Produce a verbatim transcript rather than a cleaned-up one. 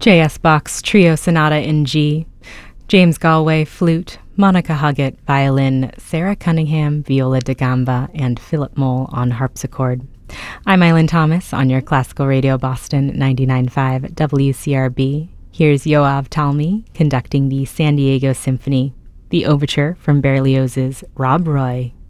J S. Bach's Trio Sonata in G, James Galway, flute, Monica Huggett, violin, Sarah Cunningham, viola da gamba, and Philip Mole on harpsichord. I'm Eileen Thomas on your Classical Radio Boston ninety-nine point five W C R B. Here's Yoav Talmy conducting the San Diego Symphony, the overture from Berlioz's Rob Roy.